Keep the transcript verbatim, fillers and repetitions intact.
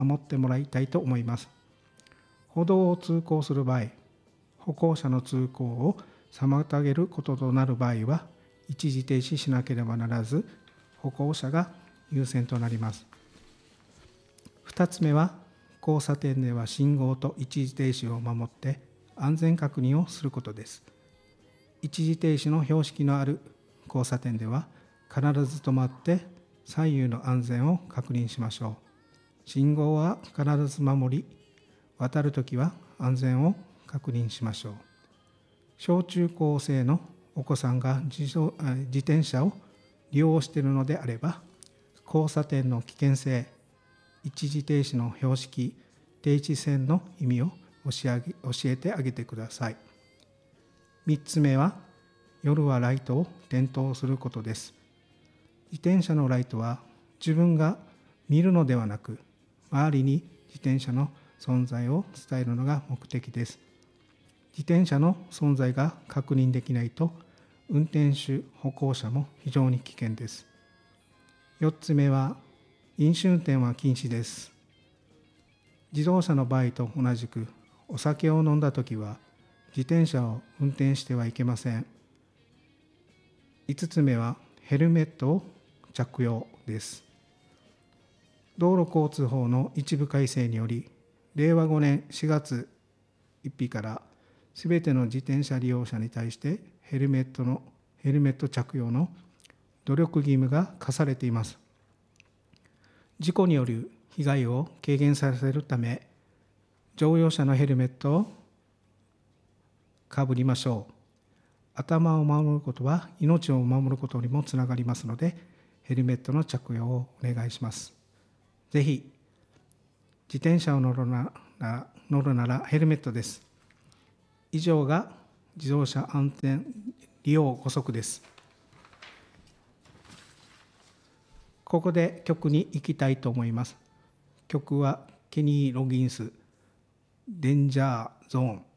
守ってもらいたいと思います。歩道を通行する場合、歩行者の通行を妨げることとなる場合は、一時停止しなければならず、歩行者が優先となります。ふたつめは、交差点では信号と一時停止を守って安全確認をすることです。一時停止の標識のある交差点では、必ず止まって左右の安全を確認しましょう。信号は必ず守り、渡るときは安全を確認しましょう。小中高生のお子さんが 自, 自転車を利用しているのであれば、交差点の危険性、一時停止の標識、停止線の意味を教え教えてあげてください。みっつめは、夜はライトを点灯することです。自転車のライトは自分が見るのではなく、周りに自転車の存在を伝えるのが目的です。自転車の存在が確認できないと、運転手、歩行者も非常に危険です。よっつめは、飲酒運転は禁止です。自動車の場合と同じく、お酒を飲んだときは、自転車を運転してはいけません。いつつめは、ヘルメットを着用です。道路交通法の一部改正により、れいわごねんしがつついたちからすべての自転車利用者に対してヘルメットのヘルメット着用の努力義務が課されています。事故による被害を軽減させるため、乗用車のヘルメットをかぶりましょう。頭を守ることは命を守ることにもつながりますので、ヘルメットの着用をお願いします。ぜひ、自転車を乗るなら、乗るならヘルメットです。以上が自動車安全利用補足です。ここで曲に行きたいと思います。曲はケニー・ロギンス、デンジャーゾーン。